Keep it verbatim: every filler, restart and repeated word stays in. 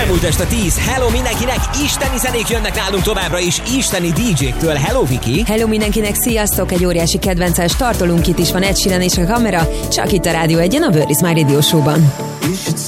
Elmúlt este tíz. Hello mindenkinek, isteni zenék jönnek nálunk továbbra is, isteni dé dzséktől. Hello Viki. Hello mindenkinek, sziasztok! Egy óriási kedvencel startolunk, itt is van Ed Sheeran és a kamera, csak itt a Rádió Egyen, a Where is My Radio Show-ban.